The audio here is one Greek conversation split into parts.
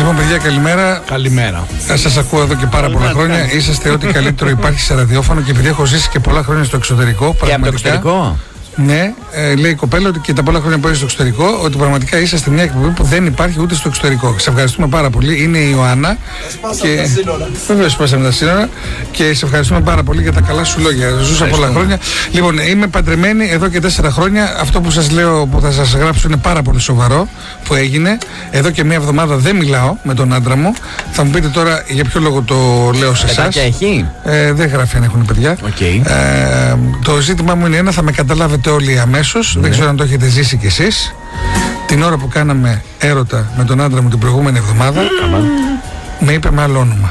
Λοιπόν, παιδιά, καλημέρα. Καλημέρα. Σας ακούω εδώ και πάρα πολλά χρόνια. Είσαστε ό,τι καλύτερο υπάρχει σε ραδιόφωνο και επειδή έχω ζήσει και πολλά χρόνια στο εξωτερικό. Και από το εξωτερικό. Ναι, λέει η κοπέλα ότι και τα πολλά χρόνια που είσαι στο εξωτερικό, ότι πραγματικά είσαστε μια εκπομπή που δεν υπάρχει ούτε στο εξωτερικό. Σε ευχαριστούμε πάρα πολύ. Είναι η Ιωάννα. Βέβαια, σπάσαμε τα σύνορα. Και σε ευχαριστούμε πάρα πολύ για τα καλά σου λόγια. Ζούσα πολλά χρόνια. Λοιπόν, είμαι παντρεμένη εδώ και 4 χρόνια. Αυτό που σας λέω, που θα σας γράψω, είναι πάρα πολύ σοβαρό που έγινε. Εδώ και μια εβδομάδα δεν μιλάω με τον άντρα μου. Θα μου πείτε τώρα για ποιο λόγο το λέω σε εσάς. Δεν γράφει αν έχουν παιδιά. Okay. Το ζήτημά μου είναι ένα, θα με καταλάβετε όλοι αμέσως. Δεν ξέρω αν το έχετε ζήσει κι εσείς. Την ώρα που κάναμε έρωτα με τον άντρα μου την προηγούμενη εβδομάδα, με είπε με άλλο όνομα.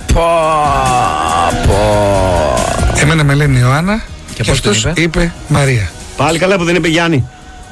Εμένα με λένε Ιωάννα και αυτός είπε Μαρία. Πάλι καλά που δεν είπε Γιάννη.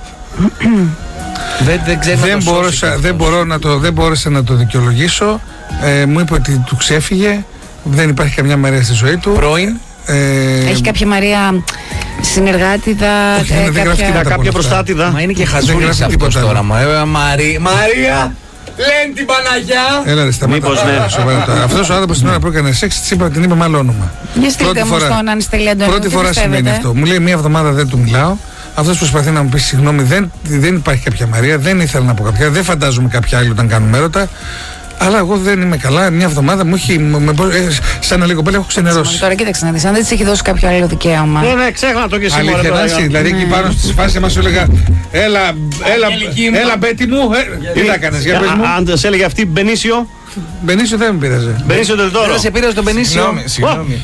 Δεν μπόρεσα να το δικαιολογήσω. Μου είπε ότι του ξέφυγε. Δεν υπάρχει καμιά Μαρία στη ζωή του. Πρώην. Έχει κάποια Μαρία συνεργάτηδα, κάποια προστάτηδα. Μα είναι και χαζούλης αυτός τώρα. Μαρία! Λένε την Παναγιά! Έλα ρε, σταμάτα. Μήπως ναι. Αυτός ο άνθρωπος την ώρα που έκανε σεξ της είπα, την είπε με άλλο όνομα. Για στείλτε μου στον Ανστέλη Αντωνίου. Πρώτη φορά σημαίνει αυτό. Μου λέει μια εβδομάδα δεν του μιλάω. Αυτός προσπαθεί να μου πει συγγνώμη, δεν υπάρχει κάποια Μαρία, δεν ήθελα να πω κάποια, δεν φαντάζομαι κάποια άλλη όταν κάνουμε έρωτα. Αλλά εγώ δεν είμαι καλά. Μια εβδομάδα μου έχει. Σαν άλλη κοπέλα έχω ξενερώσει. Τώρα κοίταξε να δεις, αν δεν της έχει δώσει κάποιο άλλο δικαίωμα. Ναι, ξέχνα το και εσύ. Δηλαδή εκεί πάνω στη φάση μας έλεγα έλα Μπέτη μου. Τι θα κάνεις, για πες μου. Αν σε έλεγε αυτή Μπενίσιο. Μπενίσιο δεν με πείραζε. Μπενίσιο δεν τώρα. Δεν σε πήρε τον Μπενίσιο. Συγγνώμη.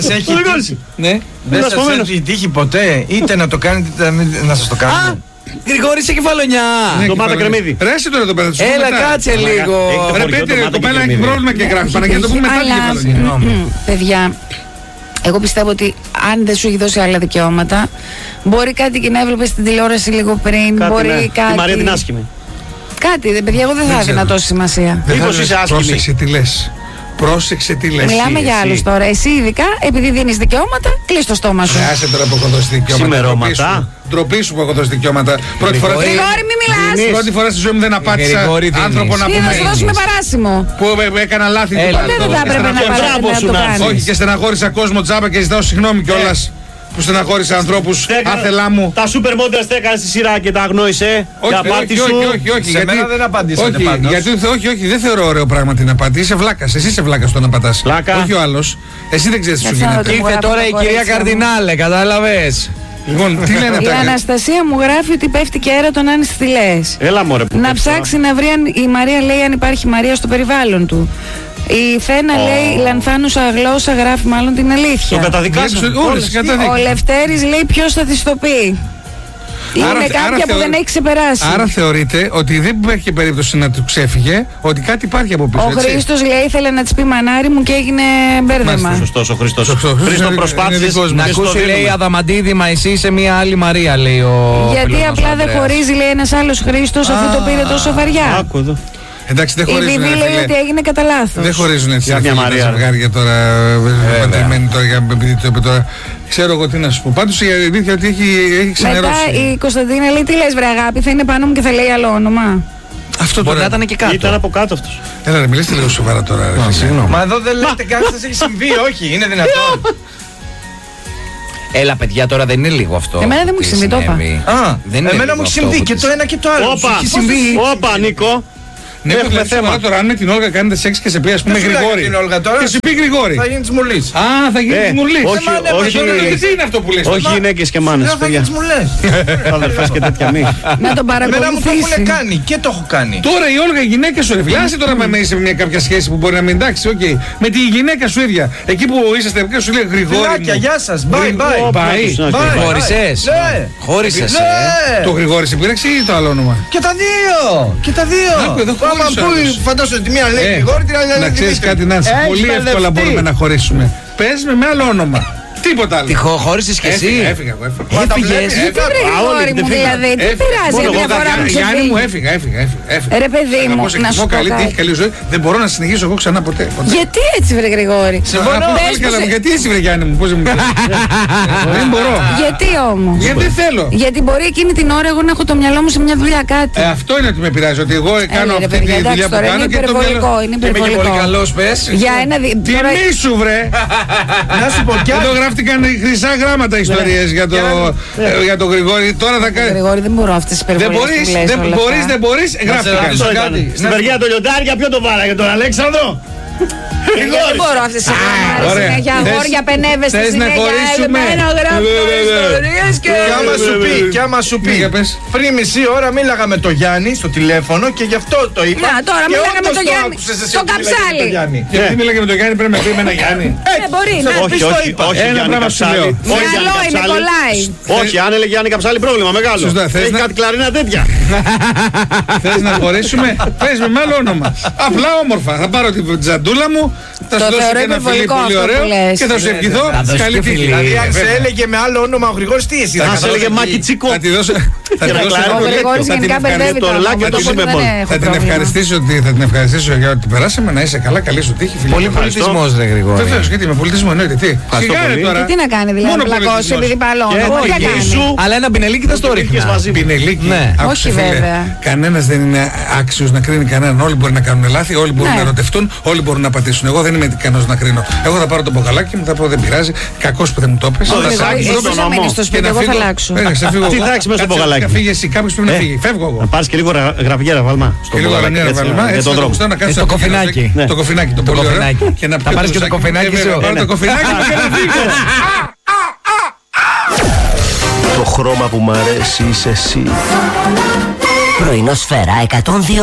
Δεν σας έχει τύχει ποτέ είτε να το κάνετε είτε να σας το κάνετε? Γρηγόρη σε κεφαλονιά. Ντομάτα κρεμμύδι. Ρέσει τώρα το παιδί. Έλα, κάτσε λίγο. Ρε Πέτρε, το πέλα έχει πρόβλημα και γράφει. Παναγία το πούμε μετά την κεφαλονιά. Παιδιά, εγώ πιστεύω ότι αν δεν σου έχει δώσει άλλα δικαιώματα, μπορεί κάτι και να έβλεπε στην τηλεόραση λίγο πριν. Μπορεί κάτι. Τη Μαρία την άσχημη. Κάτι, παιδιά, εγώ δεν θα έδινα τόση σημασία. Μήπως είσαι άσχημη. Πρόσεξε τι λες. Πρόσεξε τι λες. Μιλάμε για άλλους τώρα. Εσύ ειδικά, επειδή δίνεις δικαιώματα, κλείς το στόμα σου. Άσε τώρα που έχω δώσει δικαιώματα. Σημερώματα. Ντροπή σου που έχω δώσει δικαιώματα. Πρώτη φορά. Γρηγόρη, μη μιλάς. Πρώτη φορά στη ζωή μου δεν απάτησα άνθρωπο να πούμε. Να σου δώσουμε παράσημο. Που έκανα λάθη. Δεν θα έπρεπε να το κάνεις. Όχι, και στεναχώρησα κόσμο τζάμπα και ζητάω συγγνώμη κιόλας. Που στεναχώρησα ανθρώπους άθελά μου. Τα super models τα έκανες στη σειρά και τα αγνόησε. Όχι. Σε μένα δεν απαντήσατε πάντως. Όχι, δεν θεωρώ ωραίο πράγμα την απάτη. Είσαι βλάκας. Εσύ είσαι βλάκας το να πατάς. Όχι ο άλλος. Εσύ δεν ξέρεις τι σου γίνεται. Ήρθε τώρα η κυρία Καρδινάλε, κατάλαβες. Λοιπόν, τι λένε η Αναστασία μου γράφει ότι πέφτει και αέρα να είναι στυλές. Έλα μωρέ. Να ψάξει να βρει αν η Μαρία λέει αν υπάρχει Μαρία στο περιβάλλον του. Η Φένα λέει λανθάνουσα γλώσσα, γράφει μάλλον την αλήθεια. Το καταδικάζω. Ο Λευτέρης λέει ποιος θα της το πει. Είναι κάποια που δεν έχει ξεπεράσει. Άρα θεωρείτε ότι δεν υπάρχει περίπτωση να του ξέφυγε, ότι κάτι υπάρχει από πίσω. Ο Χρήστος λέει ήθελε να της πει μανάρι μου και έγινε μπέρδεμα. Σωστός ο Χρήστος. Χρήστο προσπάθησες να ακούσει, λέει Αδαμαντίδη, μα εσύ είσαι μια άλλη Μαρία, λέει ο. Γιατί απλά δεν χωρίζει, λέει ένας άλλος Χρήστος, αφού το πήρε τόσο βαριά. Άκου εδώ. Εντάξει, δεν χωρίζουν. Η Βιβί λέει ότι έγινε κατά λάθος. Δεν χωρίζουν έτσι μια Μαρία. Ζευγάρια τώρα. Παντρεμένοι τώρα, επειδή το είπε τώρα. Ξέρω εγώ τι να σου πω. Πάντως η αλήθεια ότι έχει ξενερώσει. Μετά η Κωνσταντίνα λέει τι λες βρε αγάπη, θα είναι πάνω μου και θα λέει άλλο όνομα. Αυτό μπορεί να ήταν και κάτω. Ήταν από κάτω αυτός. Έλα ρε, μιλήστε λίγο σοβαρά τώρα. Μα εδώ δεν λέτε κάτι, σας έχει συμβεί, όχι, είναι δυνατόν? Έλα παιδιά, τώρα δεν είναι λίγο αυτό. Εμένα δεν μου έχει συμβεί, το είπα. Εμένα μου έχει συμβεί και το ένα και το άλλο. Όπα, Νίκο. Ναι, έχουμε θέμα. Τώρα, αν με την Όλγα κάνετε σεξ και σε πει, ας πούμε, Γρηγόρη. Και σε πει Γρηγόρη. Θα γίνει της μουλής. Α, θα γίνει της μουλής. Όχι, τι είναι αυτό που λες. όχι γυναίκες και μάνες. Θα γίνει της μουλές. Αδερφές και τέτοια μη. Να τον Εμένα μου το έχουν παρακολουθήσει. κάνει και το έχω κάνει. Τώρα η Όλγα η γυναίκα σου, ρε φίλε, άσε τώρα με είσαι μια κάποια σχέση που μπορεί να μην εντάξει, οκ. Με τη γυναίκα σου ίδια. Εκεί που είσαστε, και σου λέει Γρηγόρη. Φιλάκια, γεια σας. Bye, bye. Χώρισες. Χώρισες. Το Γρηγόρη σε πήραξε ή το άλλο όνομα. Και τα δύο. Και τα δύο. Φαντάζομαι ότι μία λέει Γρηγόρη, την άλλη λέει να ξέρεις κάτι, Νάνση, πολύ εύκολα μπορούμε να χωρίσουμε. Πες με άλλο όνομα. Τίποτα άλλο. Τη χώρισες κι εσύ. Έφυγα. Έφυγες. Γιατί βρε Γρηγόρη μου δηλαδή, τι πειράζει μια φορά που Γιάννη μου, έφυγα. Ρε παιδί μου, να σου πω καλή τύχη, καλή ζωή. Δεν μπορώ να συνεχίσω εγώ ξανά ποτέ. Γιατί έτσι βρε Γρηγόρη? Γιατί έτσι βρε Γιάννη μου, πώς δεν μου πεις. Δεν μπορώ. Γιατί όμως? Γιατί δεν θέλω. Γιατί μπορεί εκείνη την ώρα εγώ να έχω το μυαλό μου σε μια δουλειά κάτι. Αυτό είναι ότι με πειράζει, ότι εγώ κάνω αυτή τη δουλειά που κάνω και το μυαλό. Είναι υπερβολικό. Πολύ καλός πες. Για ένα Τιμή σου βρε. Να σου πω κι εδώ γράφτηκαν χρυσά γράμματα ιστορίες για τον Γρηγόρη. Τώρα θα κάνει. Γρηγόρη, δεν μπορώ αυτές τις υπερβολές που λες. Δεν μπορείς, γράφτηκαν. Στην παιδιά το λιοντάρια ποιο το βάλαγε, τον Αλέξανδρο? Δεν μπορώ αυτές τις αγόρια. Συνέχεια αγόρια πενεύεστε συνέχεια. Εμένα γράφω ιστορίες και... Κι άμα σου πει, πριν μισή ώρα μίλαγα με τον Γιάννη στο τηλέφωνο και γι' αυτό το είπα. Να τώρα μίλαγα με τον Γιάννη στο καψάλι. Γιατί μίλαγε με τον Γιάννη, πρέπει να πει με ένα Γιάννη. Μπορεί να πεις το είπα. Ένα πράγμα σου λέω. Μυαλό είναι, κολλάει. Όχι, αν έλεγε Γιάννη Καψάλη πρόβλημα μεγάλο. Έχει κάτι κλαρίνα τέτοια. Θες να χωρίσουμε, πες με άλλο όνομα. Απλά όμορφα. Θα πάρω την τζαντούλα μου. Θα σου δώσω και ένα φιλί πολύ ωραίο και θα σου ευχηθώ καλή τύχη. Δηλαδή, αν σε έλεγε με άλλο όνομα ο Γρηγόρης, τι εσύ? Θα σε έλεγε Μάκη Τσίκο. Θα τη δώσω. Ο Γρηγόρης γενικά μπερδεύει το όνομα. Θα την ευχαριστήσω για ότι περάσαμε. Να είσαι καλά, καλή σου τύχη. Πολύ πολιτισμός ρε Γρηγόρη. Βεβαίως, γιατί με πολιτισμό εννοείται. Τι σιγάρε τώρα. Τι να κάνει δηλαδή, να πλακώσει επειδή παλώνω. Αλλά ένα πινελίκι θα στο ρίχνει. Πινελίκι. Όχι βέβαια. Κανένας δεν είναι άξιος να κρίνει κανέναν. Όλοι μπορεί να κάνουν λάθη, όλοι μπορούν να ερωτευτούν, όλοι μπορούν να πατήσουν. Εγώ δεν είμαι ικανός να κρίνω. Εγώ θα πάρω το μποκαλάκι μου, θα πω δεν πειράζει. Κακός που δεν μου το πες. Εσύ θα μείνεις στο σπίτι, εγώ θα αλλάξω. Τι θα έχεις μέσα στο μποκαλάκι? Φύγε εσύ, κάποιος πρέπει να φύγει. Φεύγω εγώ. Να πάρεις και λίγο γραφιέρα βάλμα. Και λίγο γραφιέρα βάλμα. Για τον δρόμο. Το κοφινάκι. Το κοφινάκι, το πολύ ωραίο. Θα πάρεις και το κοφινάκι σου. Πάρω το κοφινάκι μου και να φύγω. Το χρώμα που μ' αρέσει είσαι εσύ. Πρωινό Σφαίρα 102.